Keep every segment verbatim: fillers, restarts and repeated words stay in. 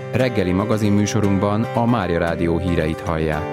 Reggeli magazinműsorunkban a Mária Rádió híreit hallják.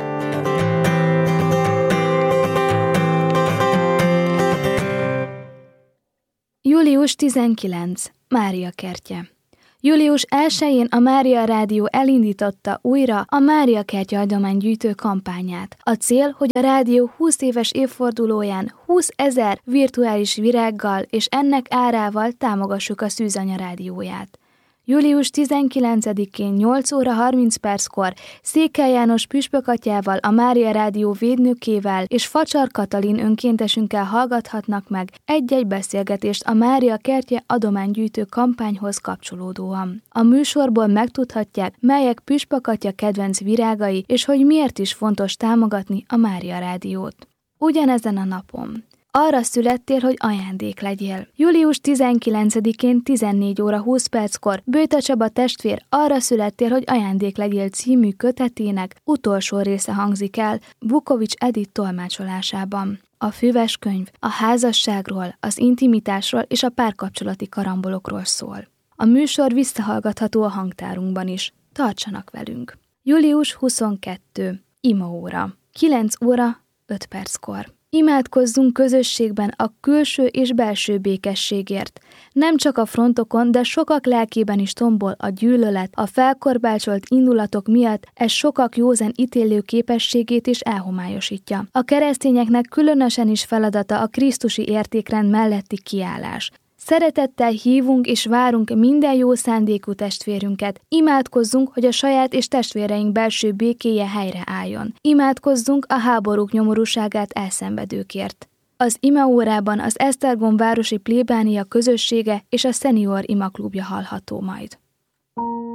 július tizenkilencedike. Mária kertje. július elsején a Mária Rádió elindította újra a Mária kertje adománygyűjtő kampányát. A cél, hogy a rádió húsz éves évfordulóján húszezer virtuális virággal és ennek árával támogassuk a Szűzanya rádióját. július tizenkilencedikén nyolc óra harminc perckor Székely János püspök atyával, a Mária Rádió védnökével és Facsar Katalin önkéntesünkkel hallgathatnak meg egy-egy beszélgetést a Mária kertje adománygyűjtő kampányhoz kapcsolódóan. A műsorból megtudhatják, melyek püspök atya kedvenc virágai, és hogy miért is fontos támogatni a Mária Rádiót. Ugyanezen a napon arra születtél, hogy ajándék legyél. július tizenkilencedikén tizennégy óra húsz perckor Bőte Csaba testvér Arra születtél, hogy ajándék legyél című kötetének utolsó része hangzik el Vukovics Edith tolmácsolásában. A füves könyv a házasságról, az intimitásról és a párkapcsolati karambolokról szól. A műsor visszahallgatható a hangtárunkban is. Tartsanak velünk! július huszonkettedike. Imaóra. kilenc óra öt perckor. Imádkozzunk közösségben a külső és belső békességért. Nem csak a frontokon, de sokak lelkében is tombol a gyűlölet, a felkorbácsolt indulatok miatt ez sokak józan ítélő képességét is elhomályosítja. A keresztényeknek különösen is feladata a krisztusi értékrend melletti kiállás. Szeretettel hívunk és várunk minden jó szándékú testvérünket. Imádkozzunk, hogy a saját és testvéreink belső békéje helyreálljon. Imádkozzunk a háborúk nyomorúságát elszenvedőkért. Az imaórában az Esztergom városi plébánia közössége és a szenior imaklubja hallható majd.